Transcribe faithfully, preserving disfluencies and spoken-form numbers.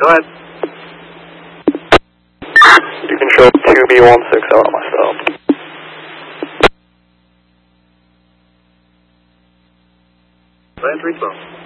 Go ahead. You control two B one six zero on myself. Land three twelve.